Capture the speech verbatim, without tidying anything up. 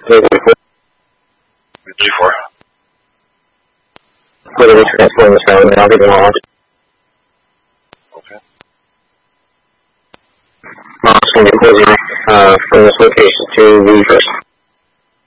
three four. Go to the transform this out, and I'll give you all. Okay. Mouse going to be closing uh, from this location to the first.